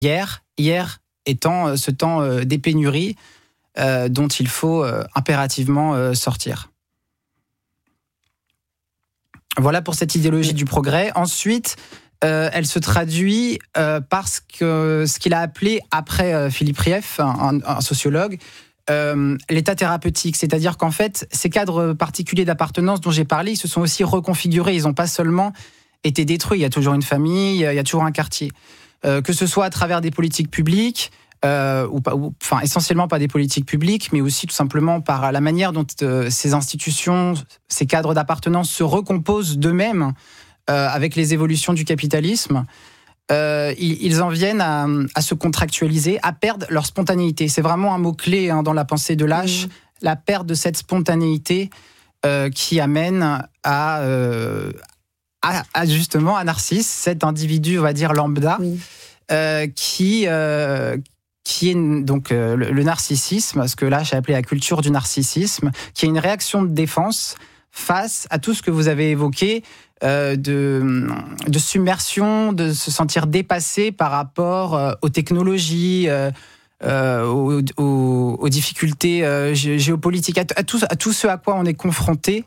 Hier étant ce temps des pénuries dont il faut impérativement sortir. Voilà pour cette idéologie du progrès. Ensuite, elle se traduit par ce qu'il a appelé, après Philippe Rieff, un sociologue, l'état thérapeutique. C'est-à-dire qu'en fait, ces cadres particuliers d'appartenance dont j'ai parlé, ils se sont aussi reconfigurés. Ils n'ont pas seulement été détruits. Il y a toujours une famille, il y a toujours un quartier. Que ce soit à travers des politiques publiques, essentiellement pas des politiques publiques, mais aussi tout simplement par la manière dont ces institutions, ces cadres d'appartenance se recomposent d'eux-mêmes avec les évolutions du capitalisme. Ils en viennent à se contractualiser, à perdre leur spontanéité. C'est vraiment un mot-clé dans la pensée de Lâche, la perte de cette spontanéité qui amène à justement à Narcisse, cet individu, on va dire lambda, qui est donc le narcissisme, ce que là j'ai appelé la culture du narcissisme, qui est une réaction de défense face à tout ce que vous avez évoqué, de submersion, de se sentir dépassé par rapport aux technologies, aux difficultés géopolitiques, à tout ce à quoi on est confronté.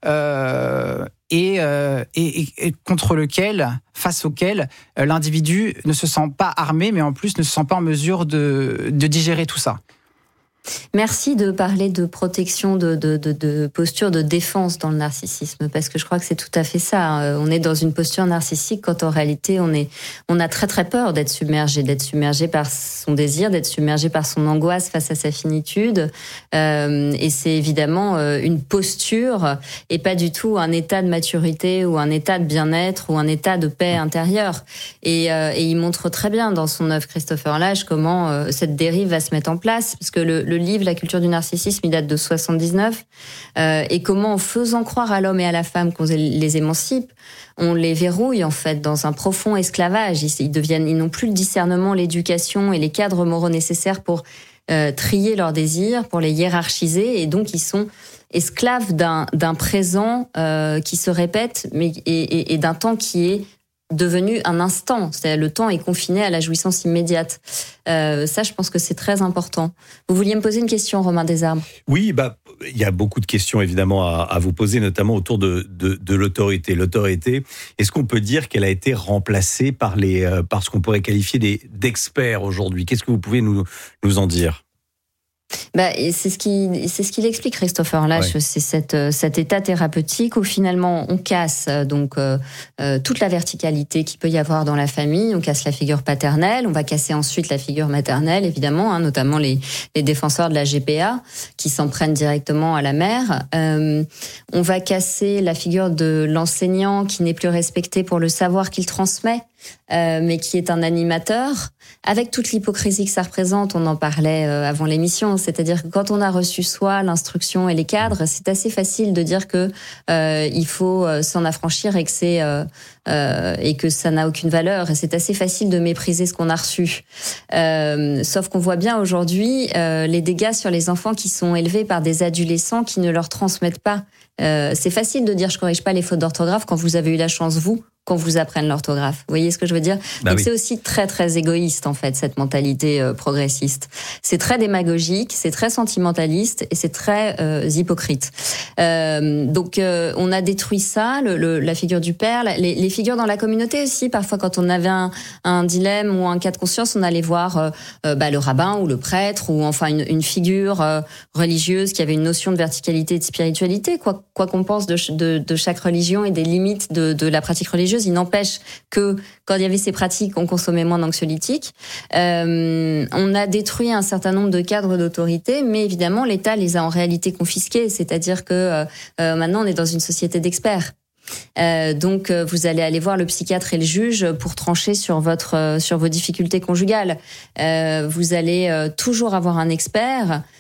Et contre lequel, face auquel, l'individu ne se sent pas armé, mais en plus ne se sent pas en mesure de digérer tout ça. Merci de parler de protection, de posture de défense dans le narcissisme, parce que je crois que c'est tout à fait ça. On est dans une posture narcissique quand en réalité on a très très peur d'être submergé par son désir, d'être submergé par son angoisse face à sa finitude. Et c'est évidemment une posture et pas du tout un état de maturité ou un état de bien-être ou un état de paix intérieure. Et il montre très bien dans son œuvre, Christopher Lasch, comment cette dérive va se mettre en place, parce que le livre La culture du narcissisme, il date de 79, et comment en faisant croire à l'homme et à la femme qu'on les émancipe, on les verrouille en fait dans un profond esclavage. Ils n'ont plus le discernement, l'éducation et les cadres moraux nécessaires pour trier leurs désirs, pour les hiérarchiser, et donc ils sont esclaves d'un présent qui se répète, mais et d'un temps qui est devenu un instant, c'est-à-dire le temps est confiné à la jouissance immédiate. Ça, je pense que c'est très important. Vous vouliez me poser une question, Romain Desarmes ? Oui, il y a beaucoup de questions évidemment à vous poser, notamment autour de l'autorité. L'autorité, est-ce qu'on peut dire qu'elle a été remplacée par ce qu'on pourrait qualifier d'experts aujourd'hui ? Qu'est-ce que vous pouvez nous en dire ? C'est ce qu'il explique, Christopher Lasch, c'est cet état thérapeutique où finalement on casse donc toute la verticalité qu'il peut y avoir dans la famille, on casse la figure paternelle, on va casser ensuite la figure maternelle évidemment, notamment les défenseurs de la GPA qui s'en prennent directement à la mère. On va casser la figure de l'enseignant qui n'est plus respecté pour le savoir qu'il transmet, mais qui est un animateur, avec toute l'hypocrisie que ça représente. On en parlait avant l'émission, c'est-à-dire que quand on a reçu soi l'instruction et les cadres, c'est assez facile de dire que il faut s'en affranchir et que ça n'a aucune valeur, et c'est assez facile de mépriser ce qu'on a reçu. Sauf qu'on voit bien aujourd'hui les dégâts sur les enfants qui sont élevés par des adolescents qui ne leur transmettent pas. C'est facile de dire je corrige pas les fautes d'orthographe quand vous avez eu la chance, qu'on vous apprenne l'orthographe. Vous voyez ce que je veux dire ? Donc oui. C'est aussi très très égoïste en fait, cette mentalité progressiste. C'est très démagogique, c'est très sentimentaliste et c'est très hypocrite. Donc on a détruit ça, la figure du père, les figures dans la communauté aussi. Parfois quand on avait un dilemme ou un cas de conscience, on allait voir le rabbin ou le prêtre ou enfin une figure religieuse qui avait une notion de verticalité et de spiritualité. Quoi qu'on pense de chaque religion et des limites de la pratique religieuse, il n'empêche que quand il y avait ces pratiques, on consommait moins d'anxiolytiques. On a détruit un certain nombre de cadres d'autorité, mais évidemment, l'État les a en réalité confisqués. C'est-à-dire que maintenant, on est dans une société d'experts. Donc, vous allez aller voir le psychiatre et le juge pour trancher sur vos difficultés conjugales. Vous allez toujours avoir un expert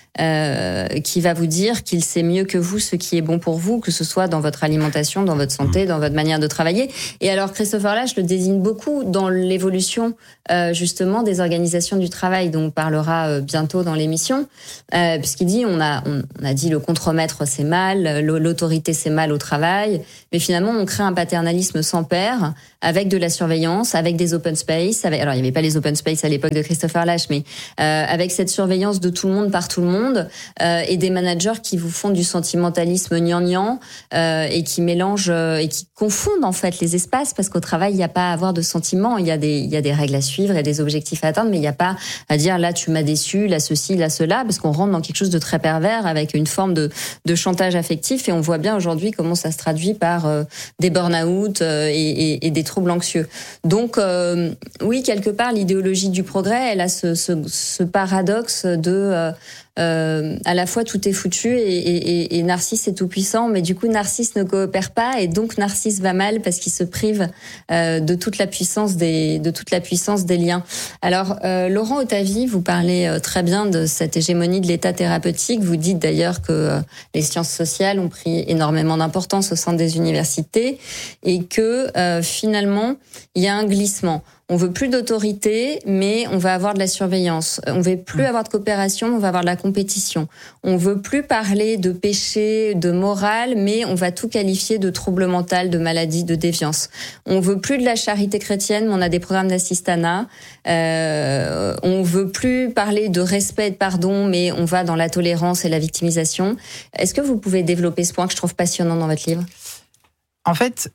qui va vous dire qu'il sait mieux que vous ce qui est bon pour vous, que ce soit dans votre alimentation, dans votre santé, dans votre manière de travailler. Et alors Christopher Lasch le désigne beaucoup dans l'évolution justement des organisations du travail, dont on parlera bientôt dans l'émission, puisqu'il dit on a dit le contremaître c'est mal, l'autorité c'est mal au travail, mais finalement on crée un paternalisme sans père avec de la surveillance, avec des open space, alors il n'y avait pas les open space à l'époque de Christopher Lasch, mais avec cette surveillance de tout le monde par tout le monde, et des managers qui vous font du sentimentalisme gnangnan, et qui mélangent et qui confondent en fait les espaces, parce qu'au travail il n'y a pas à avoir de sentiments, il y a des règles à suivre et des objectifs à atteindre, mais il n'y a pas à dire là tu m'as déçu, là ceci, là cela, parce qu'on rentre dans quelque chose de très pervers avec une forme de chantage affectif, et on voit bien aujourd'hui comment ça se traduit par des burn-out et des troubles anxieux. Donc oui, quelque part l'idéologie du progrès, elle a ce paradoxe de à la fois tout est foutu et Narcisse est tout puissant, mais du coup Narcisse ne coopère pas et donc Narcisse va mal parce qu'il se prive de toute la puissance des liens. Alors Laurent Ottavie, vous parlez très bien de cette hégémonie de l'état thérapeutique. Vous dites d'ailleurs que les sciences sociales ont pris énormément d'importance au sein des universités et que finalement il y a un glissement. On veut plus d'autorité, mais on va avoir de la surveillance. On veut plus avoir de coopération, on va avoir de la compétition. On veut plus parler de péché, de morale, mais on va tout qualifier de trouble mental, de maladie, de déviance. On veut plus de la charité chrétienne, mais on a des programmes d'assistanat. On veut plus parler de respect et de pardon, mais on va dans la tolérance et la victimisation. Est-ce que vous pouvez développer ce point que je trouve passionnant dans votre livre ? En fait,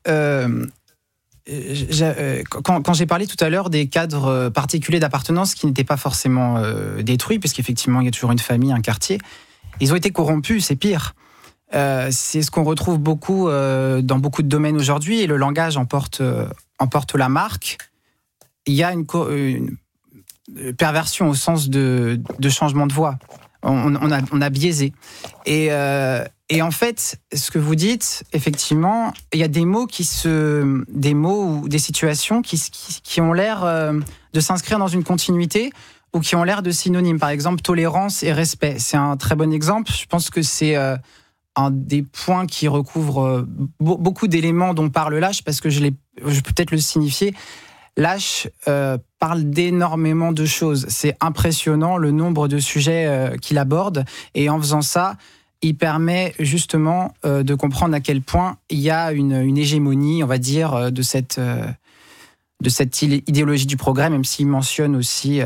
quand j'ai parlé tout à l'heure des cadres particuliers d'appartenance qui n'étaient pas forcément détruits, puisqu'effectivement il y a toujours une famille, un quartier, ils ont été corrompus, c'est pire. C'est ce qu'on retrouve beaucoup dans beaucoup de domaines aujourd'hui, et le langage emporte la marque. Il y a une perversion au sens de changement de voix. On a biaisé. Et en fait, ce que vous dites, effectivement, il y a des mots ou des situations qui ont l'air de s'inscrire dans une continuité ou qui ont l'air de synonymes. Par exemple, tolérance et respect. C'est un très bon exemple. Je pense que c'est un des points qui recouvre beaucoup d'éléments dont parle Lasch, parce que je peux peut-être le signifier. Lasch parle d'énormément de choses. C'est impressionnant le nombre de sujets qu'il aborde, et en faisant ça, il permet justement de comprendre à quel point il y a une hégémonie, on va dire, de cette idéologie du progrès, même s'il mentionne aussi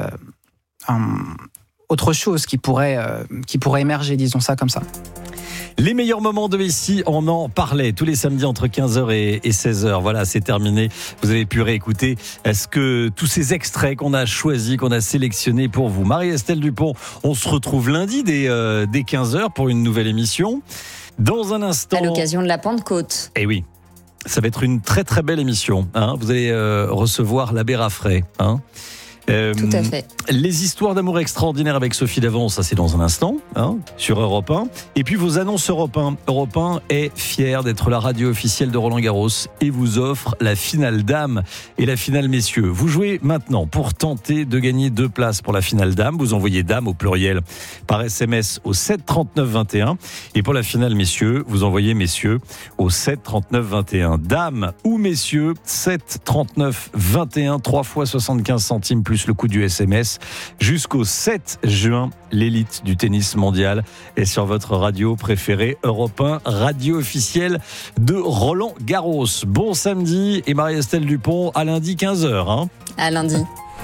autre chose qui pourrait émerger, disons ça comme ça. Les meilleurs moments de Messi, on en parlait tous les samedis entre 15h et 16h. Voilà, c'est terminé. Vous avez pu réécouter tous ces extraits qu'on a choisis, qu'on a sélectionnés pour vous. Marie-Estelle Dupont, on se retrouve lundi dès 15h pour une nouvelle émission. Dans un instant... À l'occasion de la Pentecôte. Eh oui, ça va être une très très belle émission. Vous allez recevoir l'abbé Raffray. Tout à fait. Les histoires d'amour extraordinaires avec Sophie Davant, ça c'est dans un instant, sur Europe 1. Et puis vos annonces Europe 1. Europe 1 est fier d'être la radio officielle de Roland Garros et vous offre la finale dames et la finale messieurs. Vous jouez maintenant pour tenter de gagner 2 places pour la finale dames. Vous envoyez dames au pluriel par SMS au 7 39 21. Et pour la finale messieurs, vous envoyez messieurs au 7 39 21. Dames ou messieurs, 7 39 21, 3 fois 75 centimes plus le coût du SMS. Jusqu'au 7 juin, l'élite du tennis mondial est sur votre radio préférée, Europe 1, radio officielle de Roland Garros. Bon samedi, et Marie-Estelle Dupont, à lundi 15h. À lundi.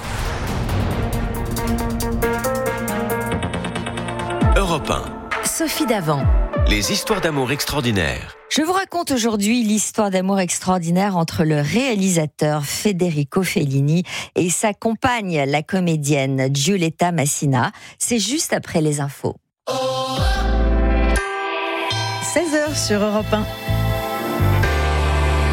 Europe 1. Sophie Davant. Les histoires d'amour extraordinaires. Je vous raconte aujourd'hui l'histoire d'amour extraordinaire entre le réalisateur Federico Fellini et sa compagne, la comédienne Giulietta Massina. C'est juste après les infos. 16h sur Europe 1.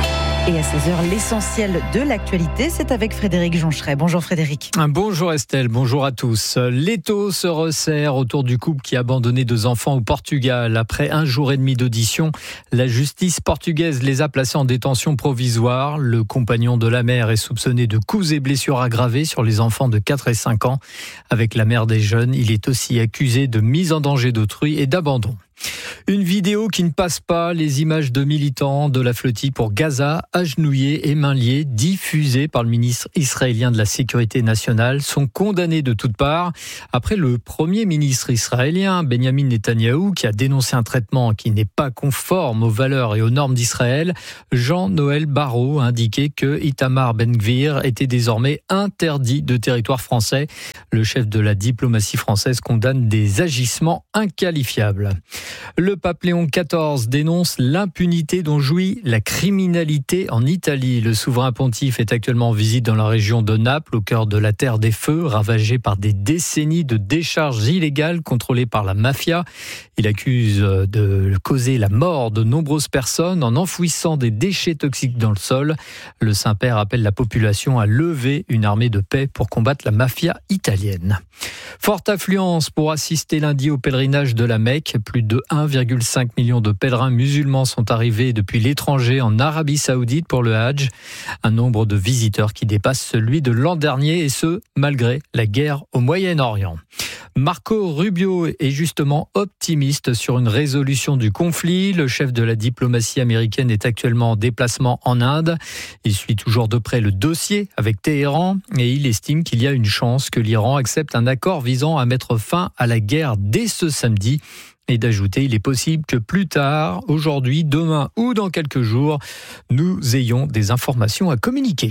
Et à 16h, l'essentiel de l'actualité, c'est avec Frédéric Joncheret. Bonjour Frédéric. Bonjour Estelle, bonjour à tous. L'étau se resserre autour du couple qui a abandonné 2 enfants au Portugal. Après 1 jour et demi d'audition, la justice portugaise les a placés en détention provisoire. Le compagnon de la mère est soupçonné de coups et blessures aggravées sur les enfants de 4 et 5 ans. Avec la mère des jeunes, il est aussi accusé de mise en danger d'autrui et d'abandon. Une vidéo qui ne passe pas, les images de militants de la flottille pour Gaza, agenouillés et mains liées, diffusées par le ministre israélien de la Sécurité nationale, sont condamnées de toutes parts. Après le premier ministre israélien, Benjamin Netanyahou, qui a dénoncé un traitement qui n'est pas conforme aux valeurs et aux normes d'Israël, Jean-Noël Barrot a indiqué que Itamar Ben-Gvir était désormais interdit de territoire français. Le chef de la diplomatie française condamne des agissements inqualifiables. Le pape Léon XIV dénonce l'impunité dont jouit la criminalité en Italie. Le souverain pontife est actuellement en visite dans la région de Naples, au cœur de la terre des feux, ravagée par des décennies de décharges illégales contrôlées par la mafia. Il accuse de causer la mort de nombreuses personnes en enfouissant des déchets toxiques dans le sol. Le Saint-Père appelle la population à lever une armée de paix pour combattre la mafia italienne. Forte affluence pour assister lundi au pèlerinage de la Mecque. Plus de 1,5 million de pèlerins musulmans sont arrivés depuis l'étranger en Arabie Saoudite pour le Hadj. Un nombre de visiteurs qui dépasse celui de l'an dernier, et ce, malgré la guerre au Moyen-Orient. Marco Rubio est justement optimiste sur une résolution du conflit. Le chef de la diplomatie américaine est actuellement en déplacement en Inde. Il suit toujours de près le dossier avec Téhéran et il estime qu'il y a une chance que l'Iran accepte un accord visant à mettre fin à la guerre dès ce samedi. Et d'ajouter, il est possible que plus tard, aujourd'hui, demain ou dans quelques jours, nous ayons des informations à communiquer.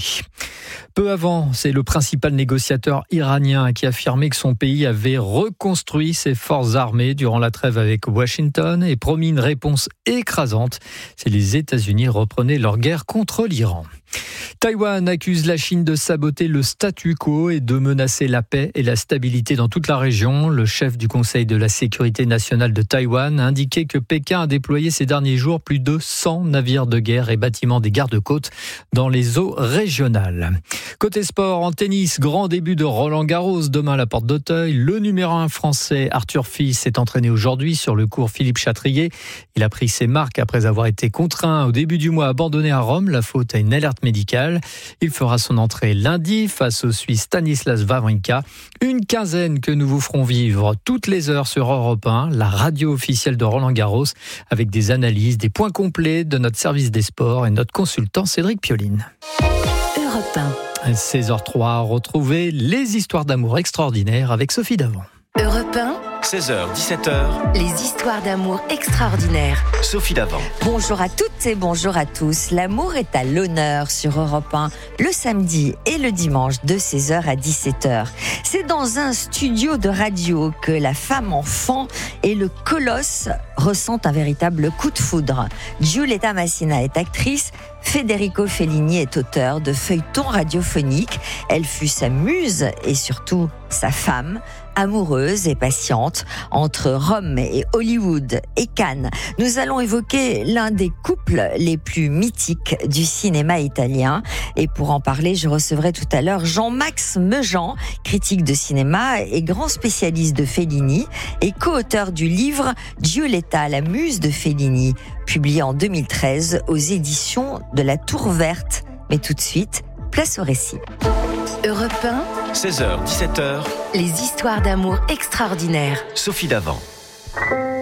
Peu avant, c'est le principal négociateur iranien qui affirmait que son pays avait reconstruit ses forces armées durant la trêve avec Washington et promis une réponse écrasante si les États-Unis reprenaient leur guerre contre l'Iran. Taïwan accuse la Chine de saboter le statu quo et de menacer la paix et la stabilité dans toute la région. Le chef du Conseil de la sécurité nationale de Taïwan a indiqué que Pékin a déployé ces derniers jours plus de 100 navires de guerre et bâtiments des gardes-côtes dans les eaux régionales. Côté sport, en tennis, grand début de Roland-Garros demain à la Porte d'Auteuil. Le numéro 1 français Arthur Fils s'est entraîné aujourd'hui sur le cours Philippe Chatrier. Il a pris ses marques après avoir été contraint au début du mois à abandonner à Rome, la faute à une alerte médicale. Il fera son entrée lundi face au Suisse Stanislas Wawrinka. Une quinzaine que nous vous ferons vivre toutes les heures sur Europe 1, la radio officielle de Roland-Garros, avec des analyses, des points complets de notre service des sports et notre consultant Cédric Pioline. Europe 1. 16h03, retrouvez les histoires d'amour extraordinaires avec Sophie Davant. Europe 1. 16h, 17h, Les histoires d'amour extraordinaires. Sophie Davant. Bonjour à toutes et bonjour à tous. L'amour est à l'honneur sur Europe 1 le samedi et le dimanche de 16h à 17h. C'est dans un studio de radio que la femme enfant et le colosse ressentent un véritable coup de foudre. Giulietta Massina est actrice, Federico Fellini est auteur de feuilletons radiophoniques. Elle fut sa muse et surtout sa femme, amoureuse et patiente entre Rome et Hollywood et Cannes. Nous allons évoquer l'un des couples les plus mythiques du cinéma italien. Et pour en parler, je recevrai tout à l'heure Jean-Max Mejean, critique de cinéma et grand spécialiste de Fellini et co-auteur du livre Giulietta, la muse de Fellini, publié en 2013 aux éditions de La Tour Verte. Mais tout de suite, place au récit. Europe 1. 16h, 17h, Les histoires d'amour extraordinaires. Sophie Davant.